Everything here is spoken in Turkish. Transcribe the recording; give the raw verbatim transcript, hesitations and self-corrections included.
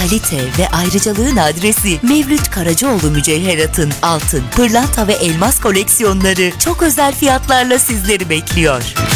kalite ve ayrıcalığın adresi Mevlüt Karacaoğlu Mücevherat'ın altın, pırlanta ve elmas koleksiyonları çok özel fiyatlarla sizleri bekliyor.